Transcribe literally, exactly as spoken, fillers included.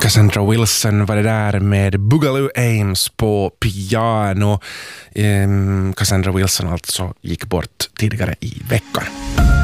Cassandra Wilson var det där med Boogaloo Ames på piano. Um, Cassandra Wilson alltså gick bort tidigare i veckan.